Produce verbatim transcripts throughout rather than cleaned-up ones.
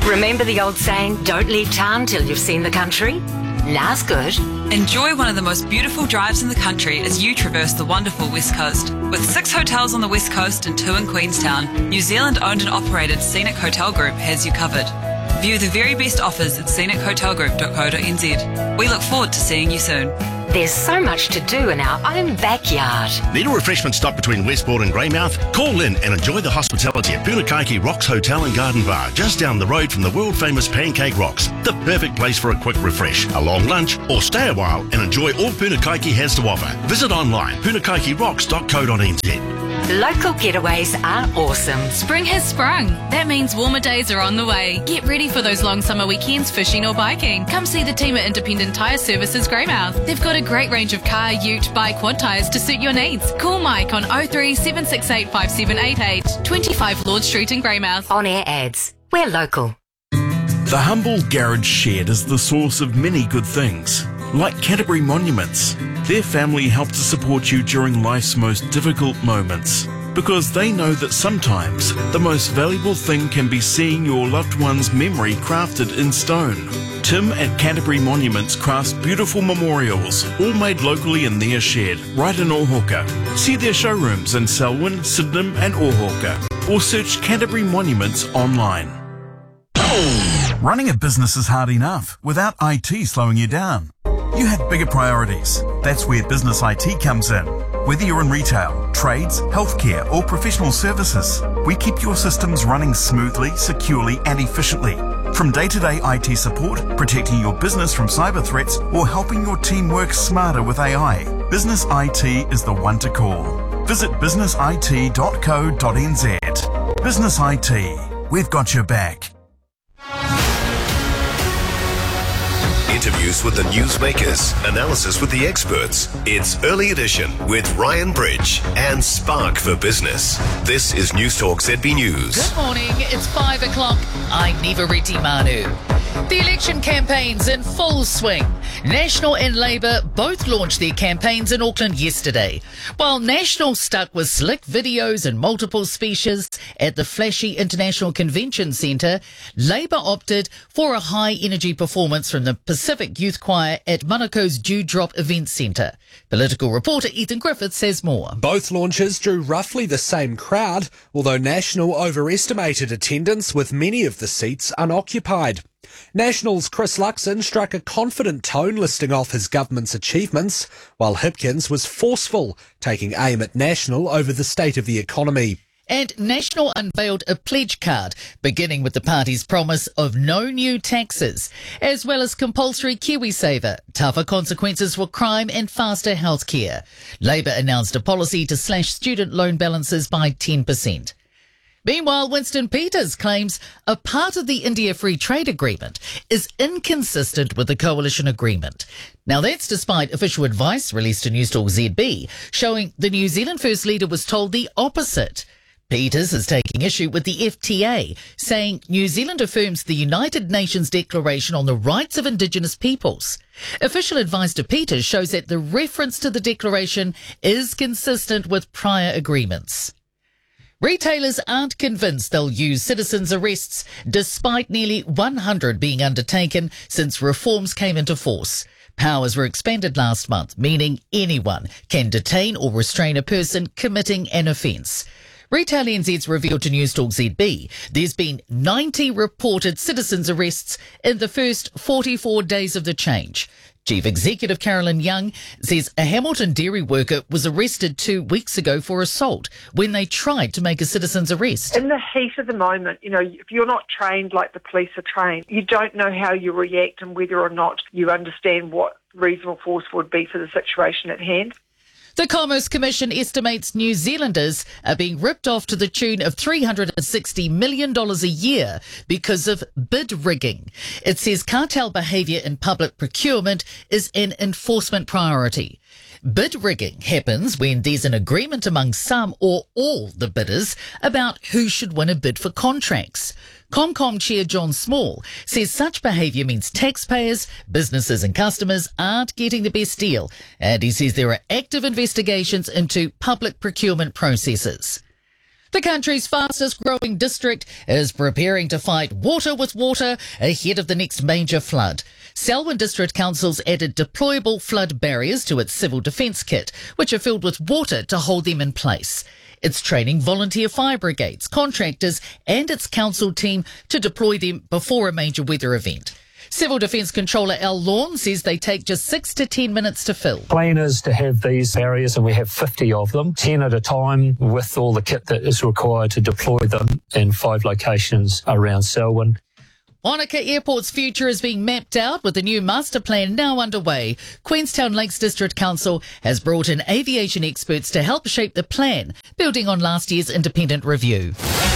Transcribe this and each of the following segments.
Remember the old saying, don't leave town till you've seen the country? Now's good. Enjoy one of the most beautiful drives in the country as you traverse the wonderful West Coast. With six hotels on the West Coast and two in Queenstown, New Zealand-owned and operated Scenic Hotel Group has you covered. View the very best offers at scenic hotel group dot co dot n z. We look forward to seeing you soon. There's so much to do in our own backyard. Need a refreshment stop between Westport and Greymouth? Call in and enjoy the hospitality at Punakaiki Rocks Hotel and Garden Bar, just down the road from the world-famous Pancake Rocks. The perfect place for a quick refresh, a long lunch, or stay a while and enjoy all Punakaiki has to offer. Visit online, punakaiki rocks dot co dot n z. Local getaways are awesome. Spring has sprung. That means warmer days are on the way. Get ready for those long summer weekends fishing or biking. Come see the team at Independent Tyre Services Greymouth. They've got a great range of car, ute, bike, quad tyres to suit your needs. Call Mike on oh three seven six eight five seven eight eight, twenty-five Lord Street in Greymouth. On air ads. We're local. The humble garage shed is the source of many good things, like Canterbury Monuments. Their family help to support you during life's most difficult moments, because they know that sometimes the most valuable thing can be seeing your loved one's memory crafted in stone. Tim at Canterbury Monuments crafts beautiful memorials, all made locally in their shed, right in Ohauka. See their showrooms in Selwyn, Sydenham and Ohauka, or search Canterbury Monuments online. Running a business is hard enough without I T slowing you down. You have bigger priorities. That's where Business I T comes in. Whether you're in retail, trades, healthcare or professional services, we keep your systems running smoothly, securely and efficiently. From day-to-day I T support, protecting your business from cyber threats or helping your team work smarter with A I, Business I T is the one to call. Visit business I T dot co dot n z. Business I T, we've got your back. Interviews with the newsmakers, analysis with the experts. It's Early Edition with Ryan Bridge and Spark for Business. This is News Talk Z B News. Good morning, it's five o'clock. I'm Nivariti Manu. The election campaign's in full swing. National and Labour both launched their campaigns in Auckland yesterday. While National stuck with slick videos and multiple speeches at the flashy International Convention Centre, Labour opted for a high-energy performance from the Pacific Youth Choir at Manako's Dewdrop Event Centre. Political reporter Ethan Griffiths says more. Both launches drew roughly the same crowd, although National overestimated attendance with many of the seats unoccupied. National's Chris Luxon struck a confident tone listing off his government's achievements, while Hipkins was forceful, taking aim at National over the state of the economy. And National unveiled a pledge card, beginning with the party's promise of no new taxes, as well as compulsory KiwiSaver, tougher consequences for crime and faster healthcare. Labour announced a policy to slash student loan balances by ten percent. Meanwhile, Winston Peters claims a part of the India Free Trade Agreement is inconsistent with the coalition agreement. Now, that's despite official advice released to Newstalk Z B showing the New Zealand First Leader was told the opposite. Peters is taking issue with the F T A, saying New Zealand affirms the United Nations Declaration on the Rights of Indigenous Peoples. Official advice to Peters shows that the reference to the declaration is consistent with prior agreements. Retailers aren't convinced they'll use citizens' arrests, despite nearly one hundred being undertaken since reforms came into force. Powers were expanded last month, meaning anyone can detain or restrain a person committing an offence. Retail N Z's revealed to Newstalk Z B there's been ninety reported citizens' arrests in the first forty-four days of the change. Chief Executive Carolyn Young says a Hamilton dairy worker was arrested two weeks ago for assault when they tried to make a citizen's arrest. In the heat of the moment, you know, if you're not trained like the police are trained, you don't know how you react and whether or not you understand what reasonable force would be for the situation at hand. The Commerce Commission estimates New Zealanders are being ripped off to the tune of three hundred sixty million dollars a year because of bid rigging. It says cartel behaviour in public procurement is an enforcement priority. Bid rigging happens when there's an agreement among some or all the bidders about who should win a bid for contracts. ComCom Chair John Small says such behaviour means taxpayers, businesses and customers aren't getting the best deal, and he says there are active investigations into public procurement processes. The country's fastest growing district is preparing to fight water with water ahead of the next major flood. Selwyn District Council's added deployable flood barriers to its civil defence kit, which are filled with water to hold them in place. It's training volunteer fire brigades, contractors and its council team to deploy them before a major weather event. Civil Defence Controller Al Lawn says they take just six to ten minutes to fill. Plan is to have these barriers, and we have fifty of them, ten at a time, with all the kit that is required to deploy them in five locations around Selwyn. Wanaka Airport's future is being mapped out with the new master plan now underway. Queenstown Lakes District Council has brought in aviation experts to help shape the plan, building on last year's independent review.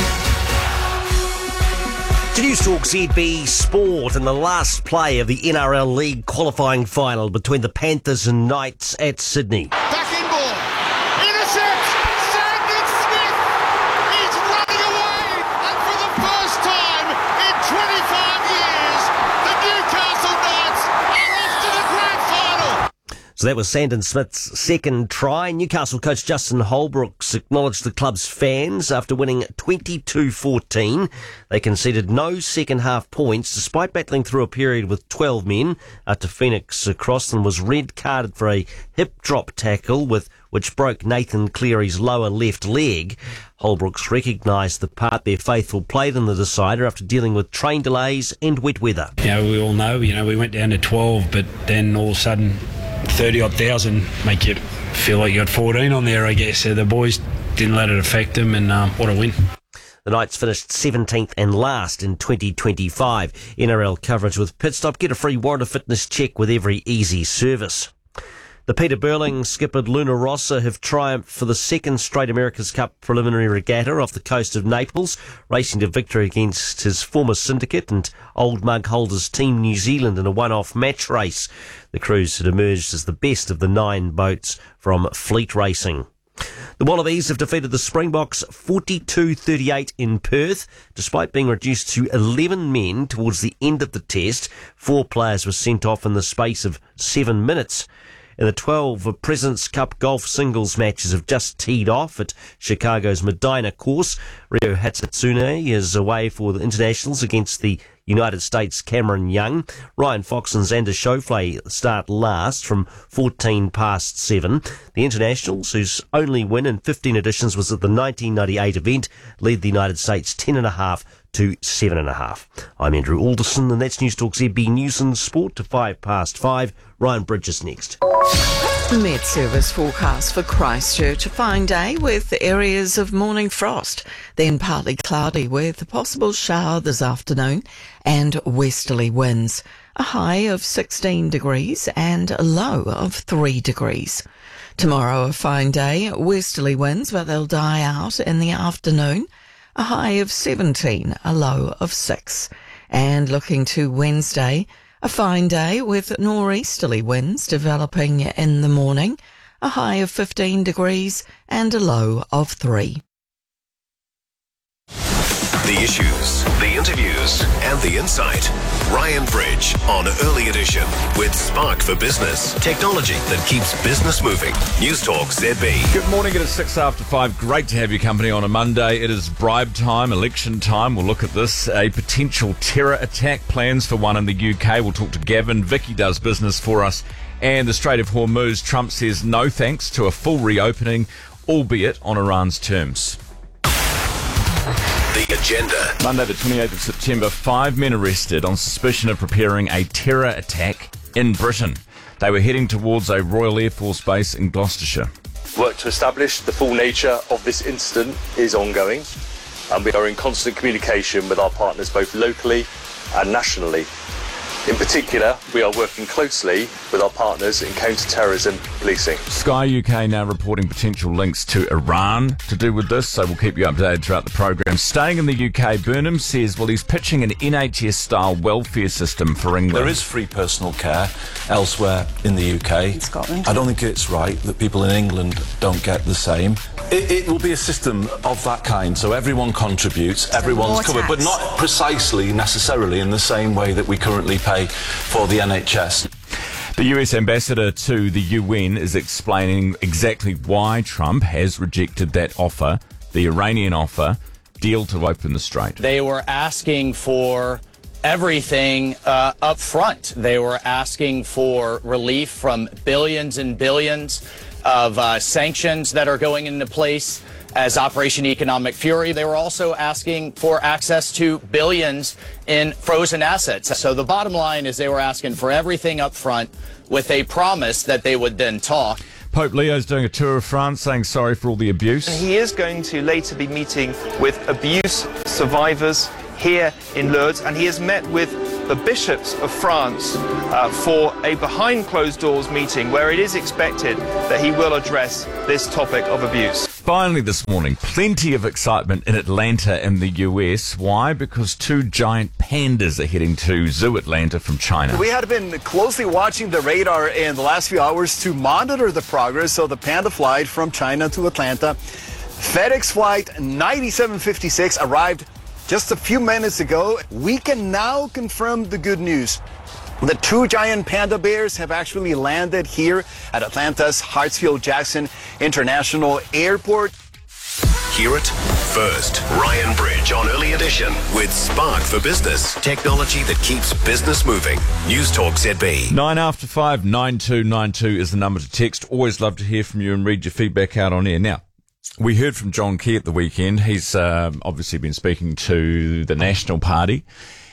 To Newstalk Z B Sport and the last play of the N R L League qualifying final between the Panthers and Knights at Sydney. Back in ball. Intercept. Sandon Smith is running away. And for the first time in twenty-five years, the Newcastle Knights are off to the grand final. So that was Sandon Smith's second try. Newcastle coach Justin Holbrooks acknowledged the club's fans after winning twenty-two fourteen. They conceded no second half points despite battling through a period with twelve men after Phoenix Croston was red carded for a hip drop tackle with which broke Nathan Cleary's lower left leg. Holbrooks recognised the part their faithful played in the decider after dealing with train delays and wet weather. You know, we all know, you know, we went down to twelve, but then all of a sudden thirty odd thousand make you feel like you got fourteen on there, I guess. So the boys didn't let it affect them, and um, what a win. The Knights finished seventeenth and last in twenty twenty-five. N R L coverage with Pitstop. Get a free warrant of fitness check with every easy service. The Peter Burling skippered Luna Rossa have triumphed for the second straight America's Cup preliminary regatta off the coast of Naples, racing to victory against his former syndicate and old mug holders Team New Zealand in a one-off match race. The cruise had emerged as the best of the nine boats from Fleet Racing. The Wallabies have defeated the Springboks forty-two thirty-eight in Perth. Despite being reduced to eleven men towards the end of the test, four players were sent off in the space of seven minutes. In the twelve President's Cup golf singles matches have just teed off at Chicago's Medina course. Rio Hatsutsune is away for the internationals against the United States' Cameron Young. Ryan Fox and Xander Schauffele start last from fourteen past seven. The internationals, whose only win in fifteen editions was at the nineteen ninety-eight event, lead the United States ten and a half to seven and a half. I'm Andrew Alderson, and that's Newstalk Z B News and Sport to five past five. Ryan Bridges next. Met Service forecast for Christchurch, a fine day with areas of morning frost, then partly cloudy with a possible shower this afternoon and westerly winds. A high of sixteen degrees and a low of three degrees. Tomorrow a fine day, westerly winds, but they'll die out in the afternoon. A high of seventeen, a low of six. And looking to Wednesday, a fine day with nor'easterly winds developing in the morning, a high of fifteen degrees and a low of three. The issues, the interviews, and the insight. Ryan Bridge on Early Edition with Spark for Business. Technology that keeps business moving. Newstalk Z B. Good morning. It is six after five. Great to have your company on a Monday. It is bribe time, election time. We'll look at this. A potential terror attack, plans for one in the U K. We'll talk to Gavin. Vicky does business for us. And the Strait of Hormuz. Trump says no thanks to a full reopening, albeit on Iran's terms. The agenda. Monday the twenty-eighth of September, five men arrested on suspicion of preparing a terror attack in Britain. They were heading towards a Royal Air Force base in Gloucestershire. Work to establish the full nature of this incident is ongoing, and we are in constant communication with our partners both locally and nationally. In particular, we are working closely with our partners in counter-terrorism policing. Sky U K now reporting potential links to Iran to do with this, so we'll keep you updated throughout the program. Staying in the U K, Burnham says, well, he's pitching an N H S-style welfare system for England. There is free personal care elsewhere in the U K. In Scotland. I don't think it's right that people in England don't get the same. It, it will be a system of that kind, so everyone contributes, everyone's covered, but not precisely necessarily in the same way that we currently pay for the N H S. The U S ambassador to the U N is explaining exactly why Trump has rejected that offer the Iranian offer, deal to open the strait? They were asking for everything uh, up front. They were asking for relief from billions and billions of uh, sanctions that are going into place as Operation Economic Fury. They were also asking for access to billions in frozen assets. So the bottom line is they were asking for everything up front with a promise that they would then talk. Pope Leo's doing a tour of France, saying sorry for all the abuse. He is going to later be meeting with abuse survivors here in Lourdes, and he has met with the bishops of France uh, for a behind closed doors meeting where it is expected that he will address this topic of abuse. Finally this morning, plenty of excitement in Atlanta in the U S. Why? Because two giant pandas are heading to Zoo Atlanta from China. We had been closely watching the radar in the last few hours to monitor the progress of the panda flight from China to Atlanta. FedEx flight ninety-seven fifty-six arrived just a few minutes ago. We can now confirm the good news. The two giant panda bears have actually landed here at Atlanta's Hartsfield-Jackson International Airport. Hear it first. Ryan Bridge on Early Edition with Spark for Business. Technology that keeps business moving. News Talk Z B. Nine after five, nine two nine two is the number to text. Always love to hear from you and read your feedback out on air. Now, we heard from John Key at the weekend. He's um, obviously been speaking to the National Party,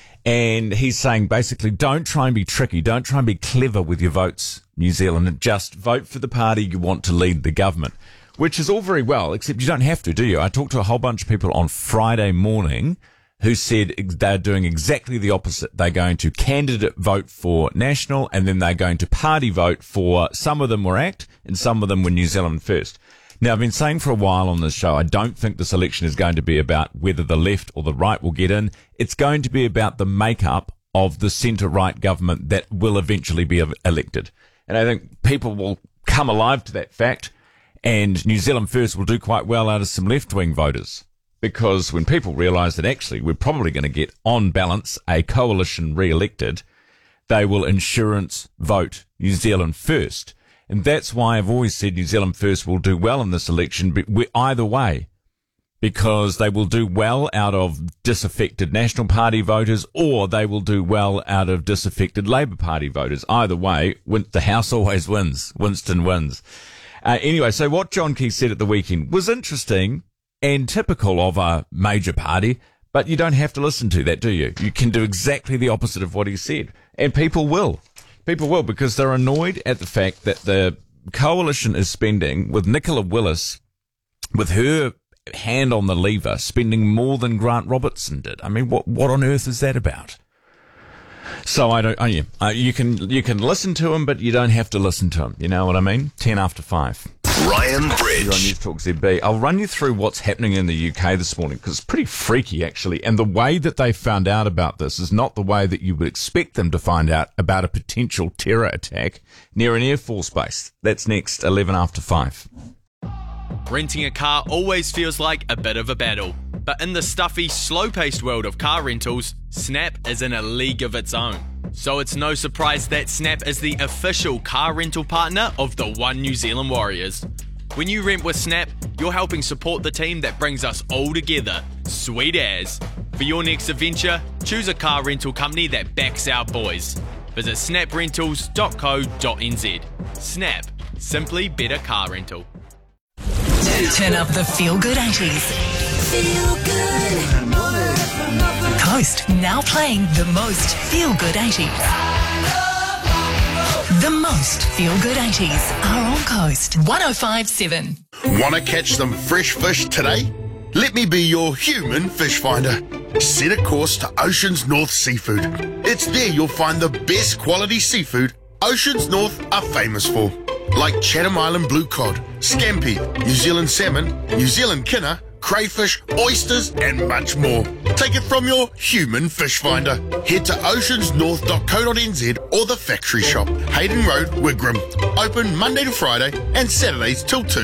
and he's saying basically don't try and be tricky, don't try and be clever with your votes, New Zealand, and just vote for the party you want to lead the government, which is all very well, except you don't have to, do you? I talked to a whole bunch of people on Friday morning who said they're doing exactly the opposite. They're going to candidate vote for National, and then they're going to party vote for, some of them were ACT and some of them were New Zealand First. Now, I've been saying for a while on this show, I don't think this election is going to be about whether the left or the right will get in. It's going to be about the makeup of the centre-right government that will eventually be elected. And I think people will come alive to that fact, and New Zealand First will do quite well out of some left-wing voters. Because when people realise that actually we're probably going to get, on balance, a coalition re-elected, they will insurance vote New Zealand First. And that's why I've always said New Zealand First will do well in this election, but either way, because they will do well out of disaffected National Party voters, or they will do well out of disaffected Labour Party voters. Either way, the House always wins. Winston wins. Uh, anyway, so what John Key said at the weekend was interesting and typical of a major party, but you don't have to listen to that, do you? You can do exactly the opposite of what he said, and people will. People will, because they're annoyed at the fact that the coalition is spending, with Nicola Willis, with her hand on the lever, spending more than Grant Robertson did. I mean, what what on earth is that about? So I don't. Oh yeah, uh, you can you can listen to him, but you don't have to listen to him. You know what I mean? Ten after five. Ryan Bridge. You're on News Talk Z B. I'll run you through what's happening in the U K this morning, because it's pretty freaky, actually. And the way that they found out about this is not the way that you would expect them to find out about a potential terror attack near an Air Force base. That's next, eleven after five. Renting a car always feels like a bit of a battle. But in the stuffy, slow-paced world of car rentals, Snap is in a league of its own. So it's no surprise that Snap is the official car rental partner of the One New Zealand Warriors. When you rent with Snap, you're helping support the team that brings us all together. Sweet as. For your next adventure, choose a car rental company that backs our boys. Visit snap rentals dot co dot n z. Snap. Simply better car rental. Turn up the feel-good eighties. Feel good. Coast now playing the most feel-good eighties. The most feel-good eighties are on Coast one oh five point seven. Want to catch some fresh fish today? Let me be your human fish finder. Set a course to Oceans North Seafood. It's there you'll find the best quality seafood Oceans North are famous for. Like Chatham Island blue cod, scampi, New Zealand salmon, New Zealand kinner, crayfish, oysters, and much more. Take it from your human fish finder. Head to oceans north dot co dot n z or the factory shop, Hayden Road, Wigram. Open Monday to Friday and Saturdays till two.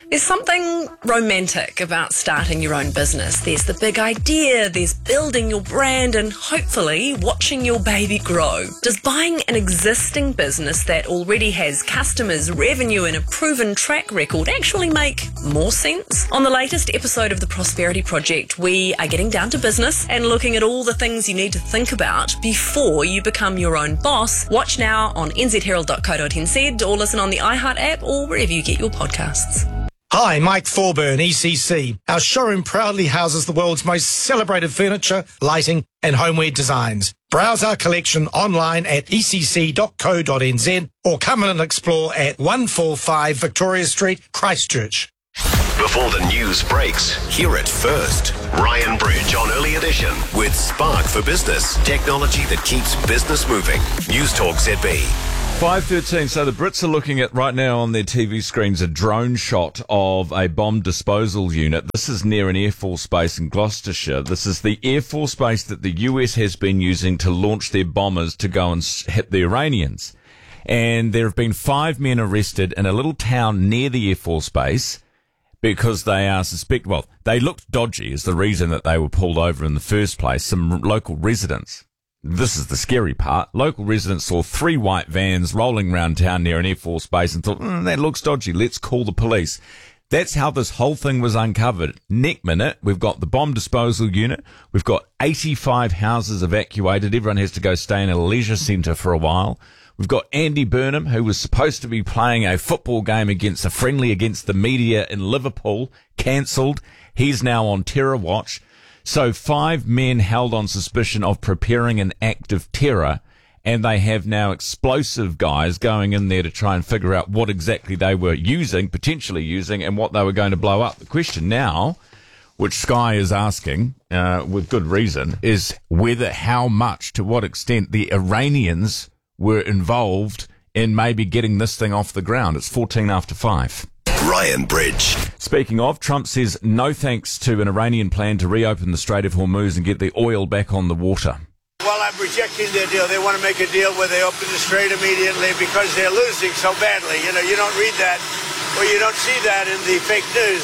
There's something romantic about starting your own business. There's the big idea, there's building your brand, and hopefully watching your baby grow. Does buying an existing business that already has customers, revenue, and a proven track record actually make more sense? On the latest episode of The Prosperity Project, we are getting down to business and looking at all the things you need to think about before you become your own boss. Watch now on n z herald dot co dot n z or listen on the iHeart app or wherever you get your podcasts. Hi, Mike Thorburn, E C C. Our showroom proudly houses the world's most celebrated furniture, lighting and homeware designs. Browse our collection online at e c c dot co dot n z or come in and explore at one forty-five Victoria Street, Christchurch. Before the news breaks, hear it first. Ryan Bridge on Early Edition with Spark for Business, technology that keeps business moving. News Talk Z B. five thirteen, so the Brits are looking at right now on their T V screens a drone shot of a bomb disposal unit. This is near an Air Force base in Gloucestershire. This is the Air Force base that the U S has been using to launch their bombers to go and hit the Iranians. And there have been five men arrested in a little town near the Air Force base because they are suspect, well, they looked dodgy is the reason that they were pulled over in the first place. Some local residents. This is the scary part. Local residents saw three white vans rolling around town near an Air Force base and thought, mm, that looks dodgy. Let's call the police. That's how this whole thing was uncovered. Next minute, we've got the bomb disposal unit. We've got eighty-five houses evacuated. Everyone has to go stay in a leisure centre for a while. We've got Andy Burnham, who was supposed to be playing a football game against a friendly against the media in Liverpool, cancelled. He's now on terror watch. So five men held on suspicion of preparing an act of terror, and they have now explosive guys going in there to try and figure out what exactly they were using, potentially using, and what they were going to blow up. The question now, which Sky is asking, uh, with good reason, is whether, how much, to what extent the Iranians were involved in maybe getting this thing off the ground. It's fourteen after five. Ryan Bridge. Speaking of, Trump says no thanks to an Iranian plan to reopen the Strait of Hormuz and get the oil back on the water. Well, I'm rejecting their deal. They want to make a deal where they open the strait immediately because they're losing so badly. You know, you don't read that or you don't see that in the fake news.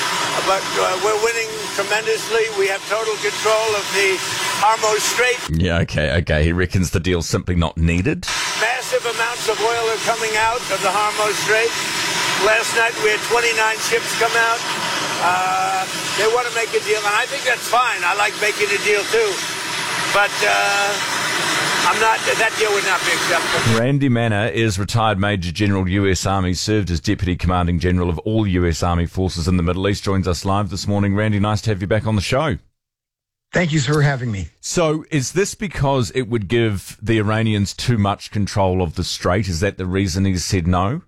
But uh, we're winning tremendously. We have total control of the Hormuz Strait. Yeah, okay, okay. He reckons the deal's simply not needed. Massive amounts of oil are coming out of the Hormuz Strait. Last night we had twenty-nine ships come out. Uh, they want to make a deal, and I think that's fine. I like making a deal too. But uh, I'm not. That deal would not be acceptable. Randy Manner is retired Major General U S Army, served as Deputy Commanding General of all U S Army forces in the Middle East, joins us live this morning. Randy, nice to have you back on the show. Thank you for having me. So is this because it would give the Iranians too much control of the strait? Is that the reason he's said no?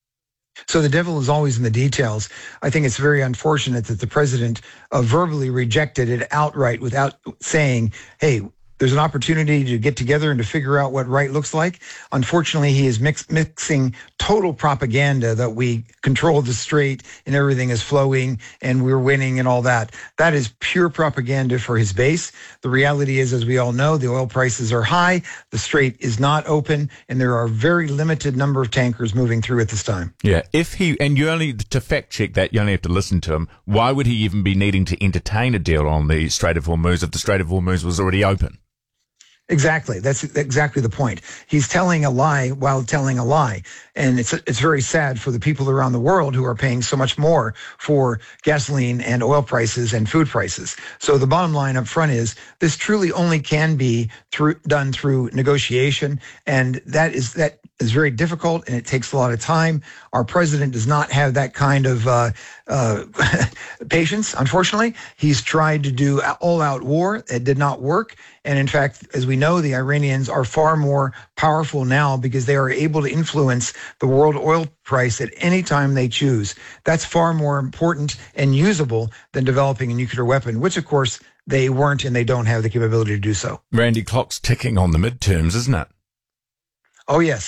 So the devil is always in the details. I think it's very unfortunate that the president uh, verbally rejected it outright without saying, hey, there's an opportunity to get together and to figure out what right looks like. Unfortunately, he is mix, mixing total propaganda that we control the strait and everything is flowing and we're winning and all that. That is pure propaganda for his base. The reality is, as we all know, the oil prices are high, the strait is not open, and there are a very limited number of tankers moving through at this time. Yeah, if he, and you only, to fact check that, you only have to listen to him. Why would he even be needing to entertain a deal on the Strait of Hormuz if the Strait of Hormuz was already open? Exactly. That's exactly the point. He's telling a lie while telling a lie. And it's it's very sad for the people around the world who are paying so much more for gasoline and oil prices and food prices. So the bottom line up front is this truly only can be through done through negotiation. And that is that is very difficult and it takes a lot of time. Our president does not have that kind of uh, uh, patience, unfortunately. He's tried to do all-out war. It did not work. And in fact, as we know, the Iranians are far more powerful now because they are able to influence the world oil price at any time they choose. That's far more important and usable than developing a nuclear weapon, which, of course, they weren't and they don't have the capability to do so. Randy, clock's ticking on the midterms, isn't it? Oh, yes.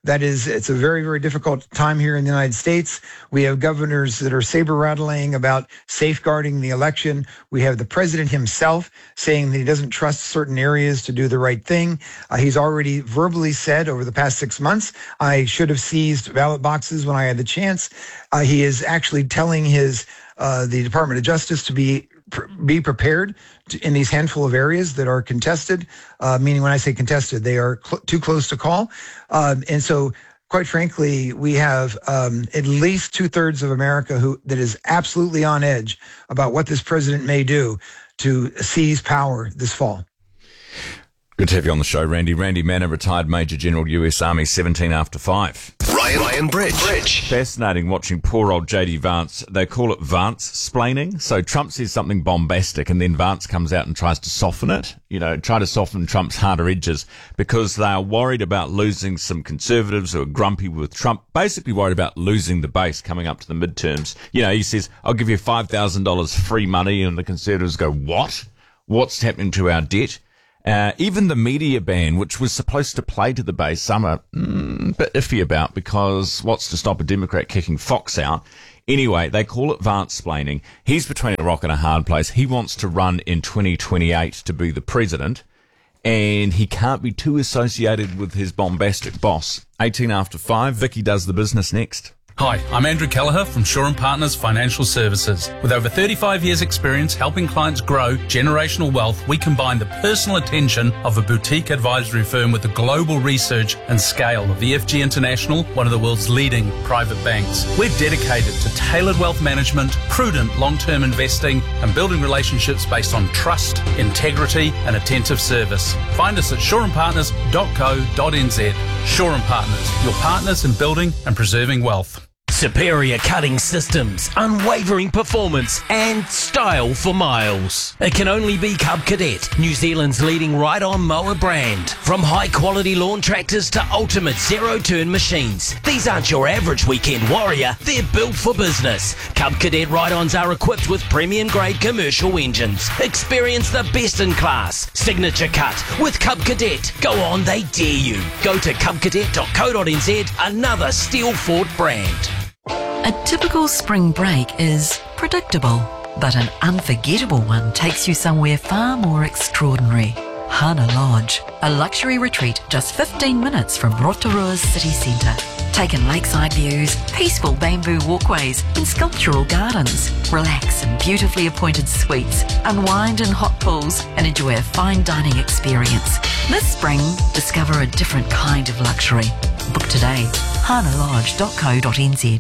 That is, it's a very, very difficult time here in the United States. We have governors that are saber-rattling about safeguarding the election. We have the president himself saying that he doesn't trust certain areas to do the right thing. Uh, he's already verbally said over the past six months, I should have seized ballot boxes when I had the chance. Uh, he is actually telling his uh, the Department of Justice to be be prepared to, in these handful of areas that are contested, uh, meaning when I say contested, they are cl- too close to call. Um, and so, quite frankly, we have um, at least two-thirds of America who that is absolutely on edge about what this president may do to seize power this fall. Good to have you on the show, Randy. Randy Manner, retired Major General, U S Army, seventeen after five. Ryan, Ryan Bridge. Bridge. Fascinating watching poor old J D Vance. They call it Vance-splaining. So Trump says something bombastic and then Vance comes out and tries to soften it, you know, try to soften Trump's harder edges because they are worried about losing some conservatives who are grumpy with Trump, basically worried about losing the base coming up to the midterms. You know, he says, I'll give you five thousand dollars free money, and the conservatives go, what? What's happening to our debt? Uh, even the media ban, which was supposed to play to the base, some are mm, a bit iffy about because what's to stop a Democrat kicking Fox out? Anyway, they call it Vance-splaining. He's between a rock and a hard place. He wants to run in twenty twenty-eight to be the president, and he can't be too associated with his bombastic boss. eighteen after five, Vicky does the business next. Hi, I'm Andrew Kelleher from Shaw and Partners Financial Services. With over thirty-five years experience helping clients grow generational wealth, we combine the personal attention of a boutique advisory firm with the global research and scale of E F G International, one of the world's leading private banks. We're dedicated to tailored wealth management, prudent long-term investing, and building relationships based on trust, integrity, and attentive service. Find us at shaw and partners dot co dot n z. Shaw and Partners, your partners in building and preserving wealth. Superior cutting systems, unwavering performance, and style for miles. It can only be Cub Cadet, New Zealand's leading ride-on mower brand. From high-quality lawn tractors to ultimate zero-turn machines, these aren't your average weekend warrior, they're built for business. Cub Cadet ride-ons are equipped with premium-grade commercial engines. Experience the best in class. Signature cut with Cub Cadet. Go on, they dare you. Go to cub cadet dot co dot n z, another Steelfort brand. A typical spring break is predictable, but an unforgettable one takes you somewhere far more extraordinary. Hana Lodge, a luxury retreat just fifteen minutes from Rotorua's city centre. Take in lakeside views, peaceful bamboo walkways and sculptural gardens. Relax in beautifully appointed suites, unwind in hot pools and enjoy a fine dining experience. This spring, discover a different kind of luxury. Book today, hana lodge dot co dot n z.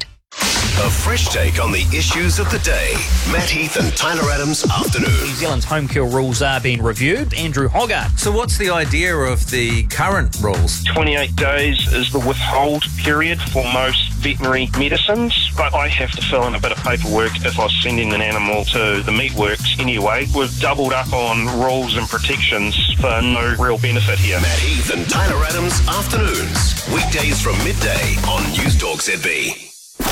A fresh take on the issues of the day. Matt Heath and Tyler Adams afternoon. New Zealand's home kill rules are being reviewed. Andrew Hoggart. So what's the idea of the current rules? twenty-eight days is the withhold period for most veterinary medicines, but I have to fill in a bit of paperwork if I was sending an animal to the meatworks anyway. We've doubled up on rules and protections for no real benefit here. Matt Heath and Tyler Adams afternoons. Weekdays from midday on News Talk Z B.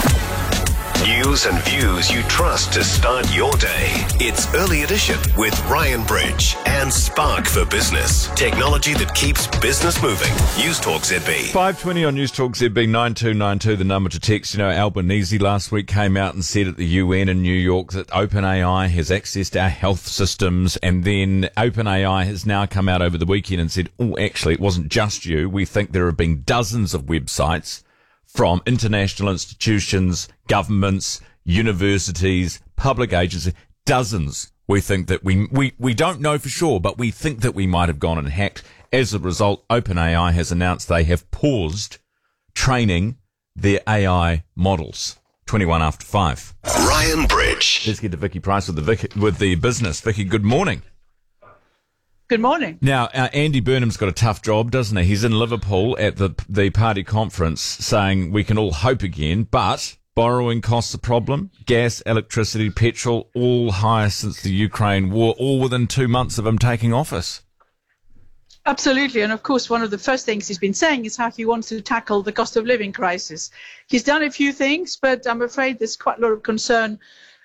News and views you trust to start your day. It's Early Edition with Ryan Bridge and Spark for Business. Technology that keeps business moving. News Talk Z B. five twenty on News Talk Z B, nine two nine two, the number to text. You know, Albanese last week came out and said at the U N in New York that OpenAI has accessed our health systems, and then OpenAI has now come out over the weekend and said, oh, actually, it wasn't just you. We think there have been dozens of websites from international institutions, governments, universities, public agencies, dozens. We think that we, we, we don't know for sure, but we think that we might have gone and hacked. As a result, OpenAI has announced they have paused training their A I models. twenty-one after five. Ryan Bridge. Let's get to Vicky Price with the Vicky, with the business. Vicky, good morning. Good morning. Now, uh, Andy Burnham's got a tough job, doesn't he? He's in Liverpool at the the party conference saying we can all hope again, but borrowing costs a problem. Gas, electricity, petrol, all higher since the Ukraine war, all within two months of him taking office. Absolutely. And of course, one of the first things he's been saying is how he wants to tackle the cost of living crisis. He's done a few things, but I'm afraid there's quite a lot of concern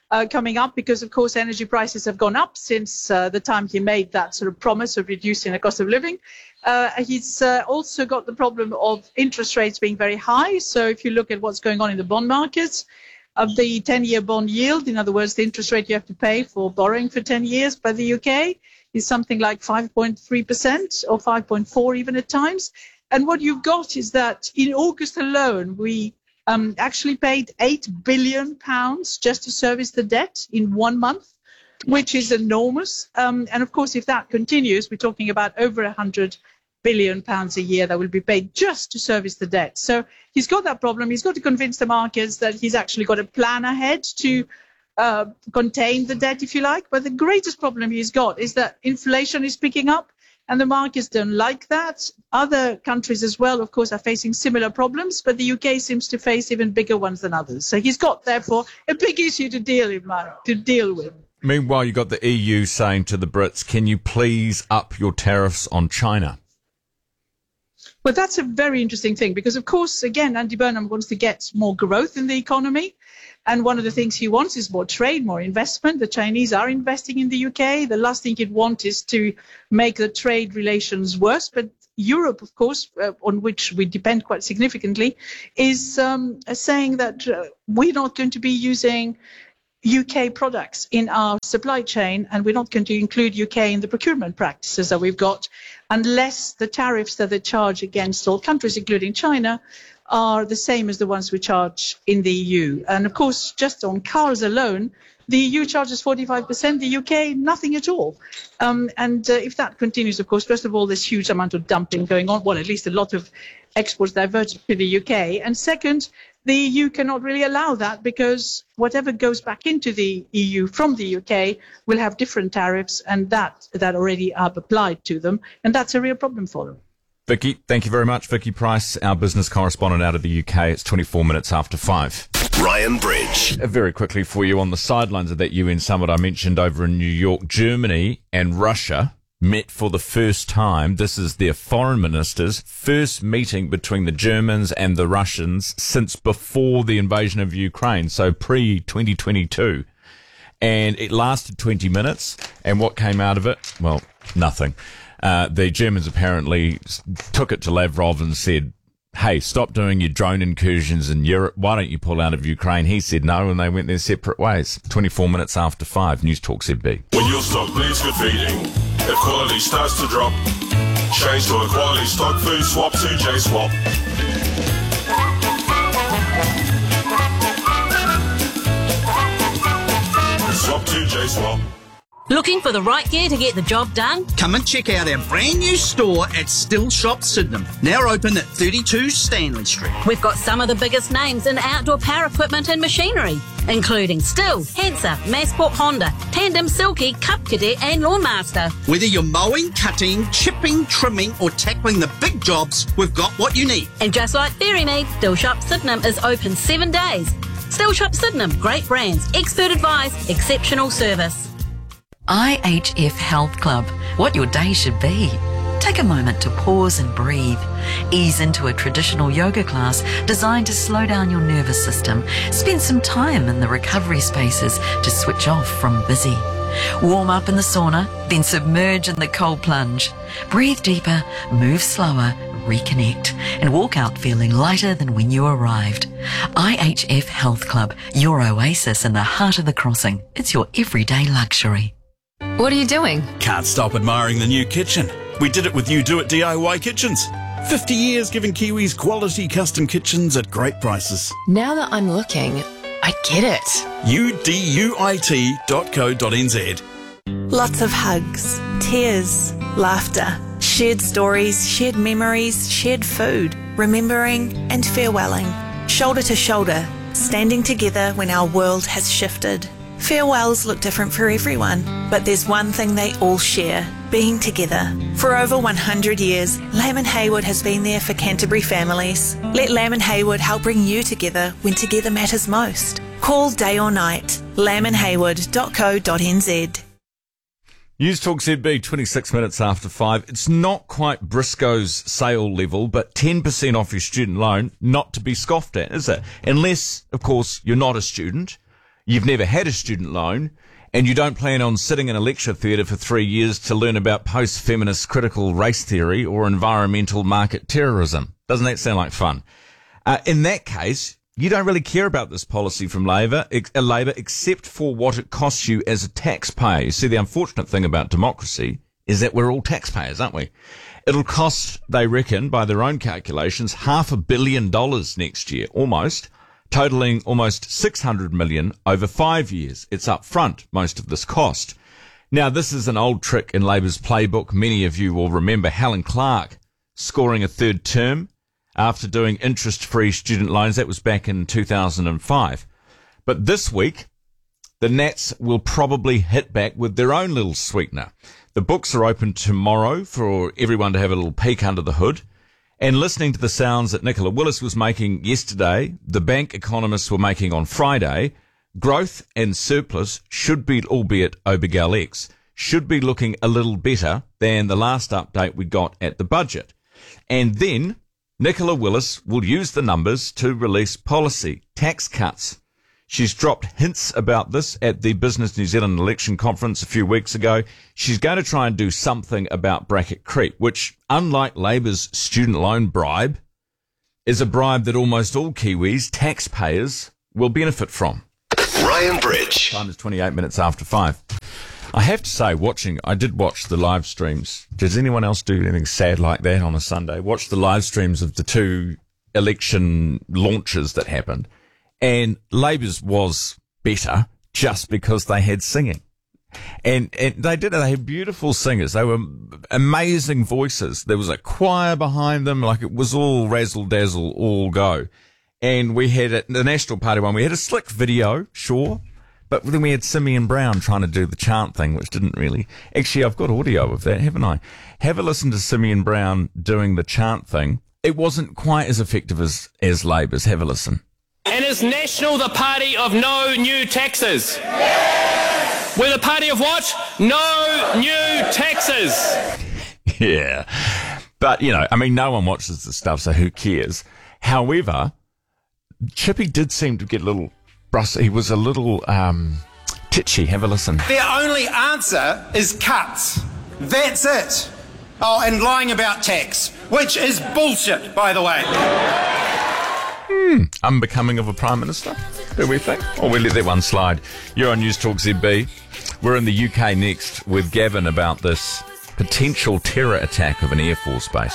uh, coming up because, of course, energy prices have gone up since uh, the time he made that sort of promise of reducing the cost of living. Uh, he's uh, also got the problem of interest rates being very high. So if you look at what's going on in the bond markets, of the ten-year bond yield, in other words, the interest rate you have to pay for borrowing for ten years by the U K is something like five point three percent or five point four even at times. And what you've got is that in August alone, we um, actually paid eight billion pounds just to service the debt in one month, which is enormous. Um, and of course, if that continues, we're talking about over one hundred billion pounds a year that will be paid just to service the debt. So he's got that problem. He's got to convince the markets that he's actually got a plan ahead to uh, contain the debt, if you like. But the greatest problem he's got is that inflation is picking up and the markets don't like that. Other countries as well, of course, are facing similar problems, but the U K seems to face even bigger ones than others. So he's got, therefore, a big issue to deal with. To deal with. Meanwhile, you've got the E U saying to the Brits, can you please up your tariffs on China? Well, that's a very interesting thing because, of course, again, Andy Burnham wants to get more growth in the economy. And one of the things he wants is more trade, more investment. The Chinese are investing in the U K. The last thing he'd want is to make the trade relations worse. But Europe, of course, uh, on which we depend quite significantly, is um, saying that uh, we're not going to be using U K products in our supply chain, and we're not going to include U K in the procurement practices that we've got unless the tariffs that they charge against all countries, including China, are the same as the ones we charge in the E U. And of course, just on cars alone, the E U charges forty-five percent, the U K nothing at all. Um, and uh, if that continues, of course, first of all, there's huge amount of dumping going on, well, at least a lot of exports diverted to the U K. And second, the E U cannot really allow that because whatever goes back into the E U from the U K will have different tariffs and that that already are applied to them. And that's a real problem for them. Vicky, thank you very much. Vicky Price, our business correspondent out of the U K. It's twenty-four minutes after five. Ryan Bridge. Uh, Very quickly for you, on the sidelines of that U N summit I mentioned over in New York, Germany and Russia met for the first time. This is their foreign ministers' first meeting between the Germans and the Russians since before the invasion of Ukraine, so pre twenty twenty-two. And it lasted twenty minutes. And what came out of it? Well, nothing. Uh, the Germans apparently took it to Lavrov and said, hey, stop doing your drone incursions in Europe. Why don't you pull out of Ukraine? He said no, and they went their separate ways. twenty-four minutes after five, News Talk Z B. When your stock bleeds good feeding, if quality starts to drop, change to a quality stock food swap to J Swap. Swap to J Swap. Looking for the right gear to get the job done? Come and check out our brand new store at Still Shop Sydenham, now open at thirty-two Stanley Street. We've got some of the biggest names in outdoor power equipment and machinery, including Still, Hansa, Massport Honda, Tandem Silky, Cup Cadet and Lawnmaster. Whether you're mowing, cutting, chipping, trimming or tackling the big jobs, we've got what you need. And just like Theory Mead, Still Shop Sydenham is open seven days. Still Shop Sydenham, great brands, expert advice, exceptional service. I H F Health Club, what your day should be. Take a moment to pause and breathe. Ease into a traditional yoga class designed to slow down your nervous system. Spend some time in the recovery spaces to switch off from busy. Warm up in the sauna, then submerge in the cold plunge. Breathe deeper, move slower, reconnect, and walk out feeling lighter than when you arrived. I H F Health Club, your oasis in the heart of the crossing. It's your everyday luxury. What are you doing? Can't stop admiring the new kitchen. We did it with You Do It D I Y Kitchens. fifty years giving Kiwis quality custom kitchens at great prices. Now that I'm looking, I get it. U D U I T dot co dot n z. Lots of hugs, tears, laughter, shared stories, shared memories, shared food, remembering and farewelling. Shoulder to shoulder, standing together when our world has shifted. Farewells look different for everyone, but there's one thing they all share, being together. For over one hundred years, Lamb and Haywood has been there for Canterbury families. Let Lamb and Haywood help bring you together when together matters most. Call day or night, lamb and haywood dot co dot n z. News Talk Z B, twenty-six minutes after five. It's not quite Briscoe's sale level, but ten percent off your student loan, not to be scoffed at, is it? Unless, of course, you're not a student. you've never had a student loan, and you don't plan on sitting in a lecture theatre for three years to learn about post-feminist critical race theory or environmental market terrorism. Doesn't that sound like fun? Uh, in that case, you don't really care about this policy from Labour, ex- uh, Labour except for what it costs you as a taxpayer. You see, the unfortunate thing about democracy is that we're all taxpayers, aren't we? It'll cost, they reckon, by their own calculations, half a billion dollars next year, almost, totaling almost six hundred million over five years. It's up front, most of this cost. Now, this is an old trick in Labour's playbook. Many of you will remember Helen Clark scoring a third term after doing interest-free student loans. That was back in two thousand five. But this week, the Nats will probably hit back with their own little sweetener. The books are open tomorrow for everyone to have a little peek under the hood. And listening to the sounds that Nicola Willis was making yesterday, the bank economists were making on Friday, growth and surplus should be, albeit Obergal X, should be looking a little better than the last update we got at the budget. And then Nicola Willis will use the numbers to release policy, tax cuts. She's dropped hints about this at the Business New Zealand election conference a few weeks ago. She's going to try and do something about bracket creep, which, unlike Labour's student loan bribe, is a bribe that almost all Kiwis, taxpayers, will benefit from. Ryan Bridge. Time is twenty-eight minutes after five. I have to say, watching, I did watch the live streams. Does anyone else do anything sad like that on a Sunday? Watch the live streams of the two election launches that happened. And Labour's was better just because they had singing. And, and they did, they had beautiful singers. They were amazing voices. There was a choir behind them, like it was all razzle dazzle, all go. And we had a, the National Party one, we had a slick video, sure. But then we had Simeon Brown trying to do the chant thing, which didn't really. Actually, I've got audio of that, haven't I? Have a listen to Simeon Brown doing the chant thing. It wasn't quite as effective as, as Labour's. Have a listen. And is National the party of no new taxes? Yes! We're the party of what? No new taxes! Yeah. But, you know, I mean, no one watches the stuff, so who cares? However, Chippy did seem to get a little... Bruss, he was a little um, titchy. Have a listen. Their only answer is cuts. That's it. Oh, and lying about tax, which is bullshit, by the way. Hmm, unbecoming of a Prime Minister, do we think? Or we let that one slide. You're on News Talk Z B. We're in the U K next with Gavin about this potential terror attack of an Air Force base.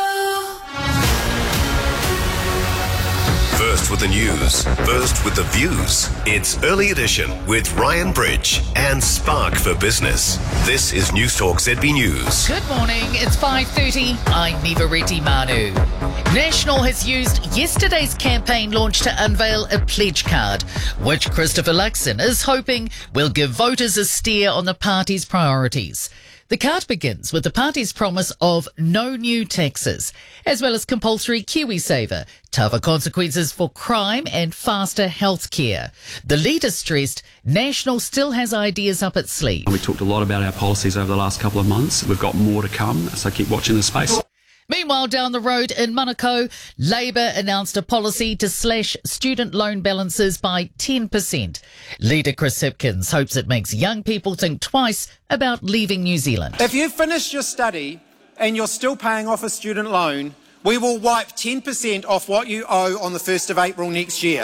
First with the news, first with the views. It's Early Edition with Ryan Bridge and Spark for Business. This is News Talk Z B News. Good morning, it's five thirty. I'm Neva Reti Manu. National has used yesterday's campaign launch to unveil a pledge card, which Christopher Luxon is hoping will give voters a steer on the party's priorities. The card begins with the party's promise of no new taxes, as well as compulsory KiwiSaver, tougher consequences for crime and faster health care. The leader stressed National still has ideas up its sleeve. We talked a lot about our policies over the last couple of months. We've got more to come, so keep watching this space. Meanwhile, down the road in Manukau, Labour announced a policy to slash student loan balances by ten percent. Leader Chris Hipkins hopes it makes young people think twice about leaving New Zealand. If you've finished your study and you're still paying off a student loan, we will wipe ten percent off what you owe on the first of April next year.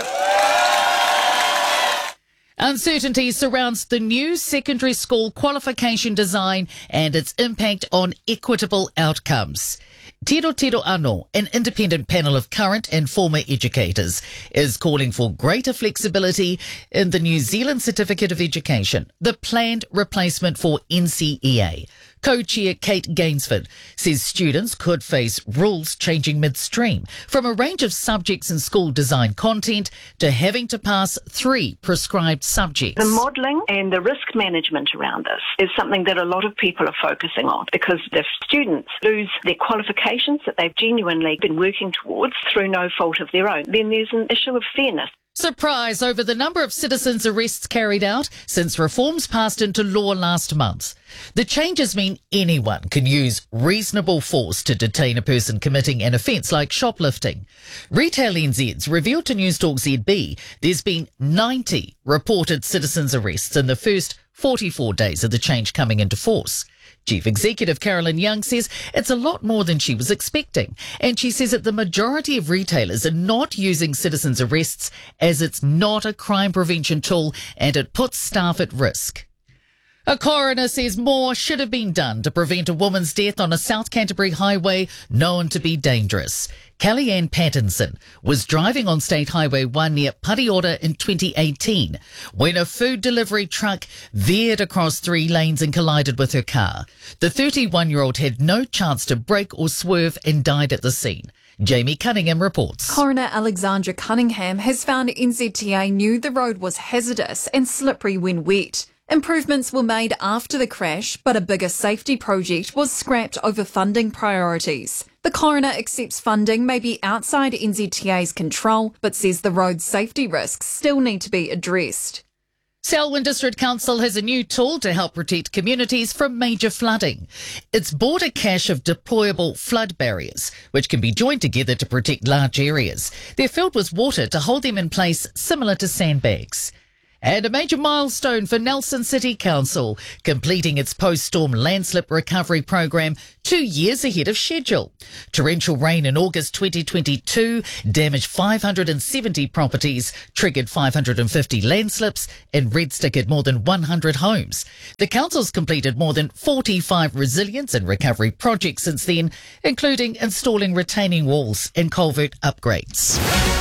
Uncertainty surrounds the new secondary school qualification design and its impact on equitable outcomes. Tiro Tiro Ano, an independent panel of current and former educators, is calling for greater flexibility in the New Zealand Certificate of Education, the planned replacement for N C E A. Co-chair Kate Gainsford says students could face rules changing midstream, from a range of subjects in school design content to having to pass three prescribed subjects. The modelling and the risk management around this is something that a lot of people are focusing on, because if students lose their qualifications that they've genuinely been working towards through no fault of their own, then there's an issue of fairness. Surprise over the number of citizens' arrests carried out since reforms passed into law last month. The changes mean anyone can use reasonable force to detain a person committing an offence like shoplifting. Retail N Z's revealed to Newstalk Z B there's been ninety reported citizens' arrests in the first forty-four days of the change coming into force. Chief Executive Carolyn Young says it's a lot more than she was expecting, and she says that the majority of retailers are not using citizens' arrests as it's not a crime prevention tool and it puts staff at risk. A coroner says more should have been done to prevent a woman's death on a South Canterbury highway known to be dangerous. Kellyanne Pattinson was driving on State Highway one near Pariora in twenty eighteen when a food delivery truck veered across three lanes and collided with her car. The thirty-one-year-old had no chance to brake or swerve and died at the scene. Jamie Cunningham reports. Coroner Alexandra Cunningham has found N Z T A knew the road was hazardous and slippery when wet. Improvements were made after the crash, but a bigger safety project was scrapped over funding priorities. The coroner accepts funding may be outside N Z T A's control, but says the road's safety risks still need to be addressed. Selwyn District Council has a new tool to help protect communities from major flooding. It's bought a cache of deployable flood barriers, which can be joined together to protect large areas. They're filled with water to hold them in place, similar to sandbags. And a major milestone for Nelson City Council, completing its post-storm landslip recovery program two years ahead of schedule. Torrential rain in August twenty twenty-two damaged five hundred seventy properties, triggered five hundred fifty landslips, and red-stickered more than one hundred homes. The council's completed more than forty-five resilience and recovery projects since then, including installing retaining walls and culvert upgrades.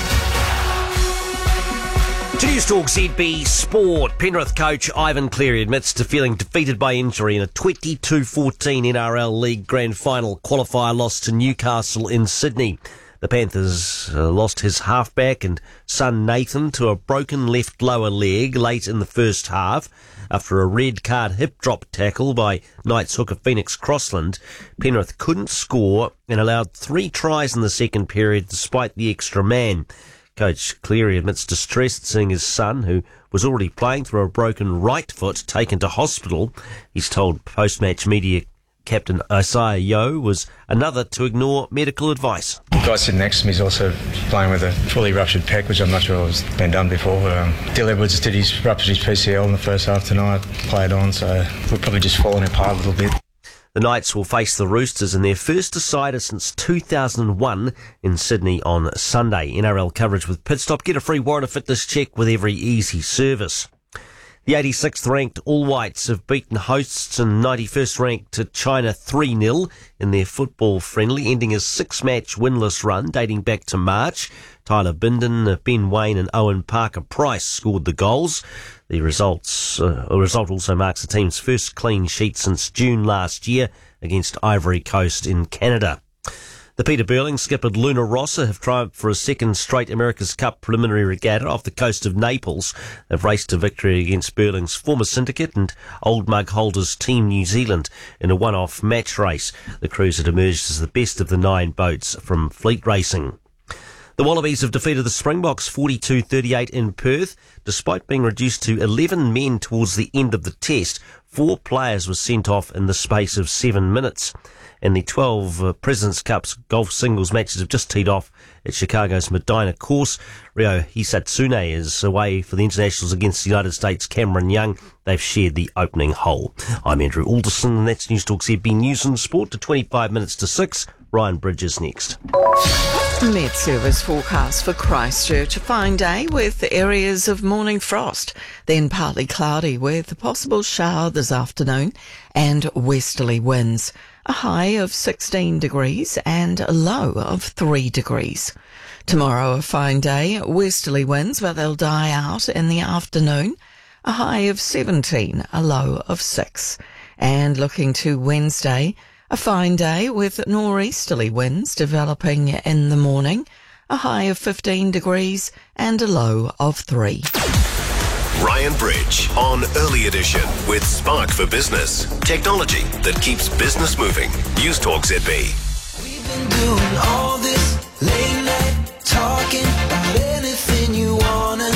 To Newstalk Z B Sport, Penrith coach Ivan Cleary admits to feeling defeated by injury in a twenty-two fourteen N R L League Grand Final qualifier loss to Newcastle in Sydney. The Panthers uh, lost his halfback and son Nathan to a broken left lower leg late in the first half. After a red card hip drop tackle by Knights hooker Phoenix Crossland, Penrith couldn't score and allowed three tries in the second period despite the extra man. Coach Cleary admits distress at seeing his son, who was already playing through a broken right foot, taken to hospital. He's told post-match media captain Isaiah Yeo was another to ignore medical advice. The guy sitting next to me is also playing with a fully ruptured pec, which I'm not sure has been done before. Um, Dill Edwards did his ruptured his P C L in the first half tonight, played on, so we're probably just falling apart a little bit. The Knights will face the Roosters in their first decider since two thousand one in Sydney on Sunday. N R L coverage with Pitstop. Get a free warrant of fitness check with every easy service. The eighty-sixth ranked All Whites have beaten hosts and ninety-first ranked China three nil in their football friendly, ending a six-match winless run dating back to March. Tyler Bindon, Ben Wayne and Owen Parker-Price scored the goals. The results, uh, result also marks the team's first clean sheet since June last year against Ivory Coast in Canada. The Peter Burling skippered Luna Rossa have triumphed for a second straight America's Cup preliminary regatta off the coast of Naples. They've raced to victory against Burling's former syndicate and Old Mug holders Team New Zealand in a one-off match race. The cruise had emerged as the best of the nine boats from Fleet Racing. The Wallabies have defeated the Springboks forty-two thirty-eight in Perth. Despite being reduced to eleven men towards the end of the test, four players were sent off in the space of seven minutes. And the twelve uh, President's Cups golf singles matches have just teed off at Chicago's Medina course. Ryo Hisatsune is away for the internationals against the United States' Cameron Young. They've shared the opening hole. I'm Andrew Alderson, and that's Newstalk Z B News and Sport to twenty-five minutes to six. Ryan Bridges next. Met Service forecast for Christchurch. A fine day with areas of morning frost, then partly cloudy with a possible shower this afternoon and westerly winds. A high of sixteen degrees and a low of three degrees. Tomorrow a fine day, westerly winds, but they'll die out in the afternoon. A high of seventeen, a low of six. And looking to Wednesday, a fine day with northeasterly winds developing in the morning, a high of fifteen degrees and a low of three. Ryan Bridge on Early Edition with Spark for Business. Technology that keeps business moving. Newstalk Z B. We've been doing all this late night talking about anything you wanna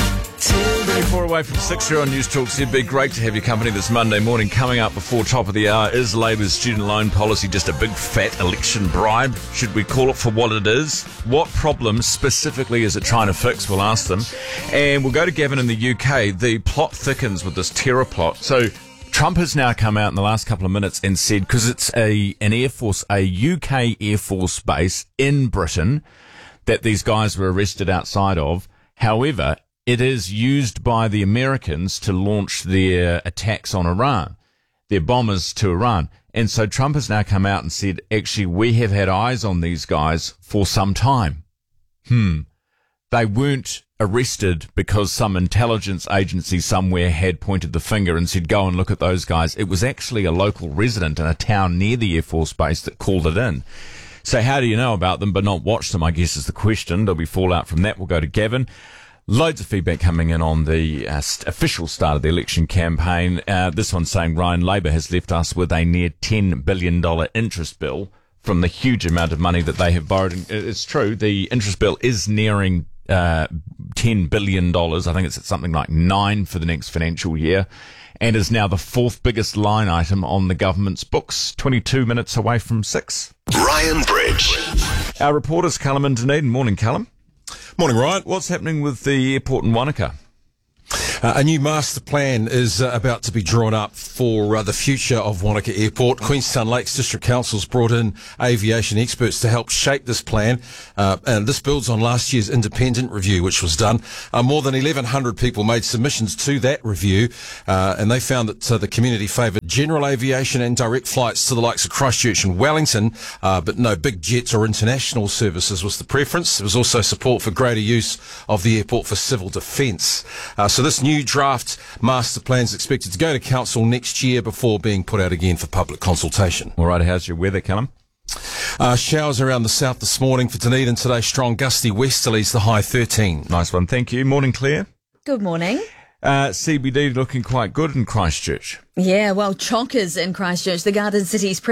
away from six here on News Talk Z B. Great to have your company this Monday morning. Coming up before top of the hour is Labour's student loan policy just a big fat election bribe? Should we call it for what it is? What problems specifically is it trying to fix? We'll ask them. And we'll go to Gavin in the U K. The plot thickens with this terror plot. So Trump has now come out in the last couple of minutes and said, because it's a an Air Force, a U K Air Force base in Britain that these guys were arrested outside of. However, it is used by the Americans to launch their attacks on Iran, their bombers to Iran. And so Trump has now come out and said, actually, we have had eyes on these guys for some time. Hmm. They weren't arrested because some intelligence agency somewhere had pointed the finger and said, go and look at those guys. It was actually a local resident in a town near the Air Force base that called it in. So how do you know about them but not watch them, I guess, is the question. There'll be fallout from that. We'll go to Gavin. Loads of feedback coming in on the uh, st- official start of the election campaign. Uh, this one's saying, Ryan, Labour has left us with a near ten billion dollars interest bill from the huge amount of money that they have borrowed. And it's true, the interest bill is nearing uh, ten billion dollars. I think it's at something like nine for the next financial year, and is now the fourth biggest line item on the government's books, twenty-two minutes away from six. Ryan Bridge. Our reporter's Callum in Dunedin. Morning, Callum. Morning, Ryan. What's happening with the airport in Wanaka? Uh, a new master plan is uh, about to be drawn up for uh, the future of Wanaka Airport. Queenstown Lakes District Council's brought in aviation experts to help shape this plan, uh, and this builds on last year's independent review, which was done. Uh, more than eleven hundred people made submissions to that review, uh, and they found that uh, the community favoured general aviation and direct flights to the likes of Christchurch and Wellington, uh, but no big jets or international services was the preference. There was also support for greater use of the airport for civil defence. Uh, so this new New draft master plan is expected to go to council next year before being put out again for public consultation. All right, how's your weather, Callum? Uh, showers around the south this morning for Dunedin today. Strong gusty westerlies, the high thirteen. Nice one, thank you. Morning, Claire. Good morning. Uh, C B D looking quite good in Christchurch. Yeah, well, chockers in Christchurch. The Garden City's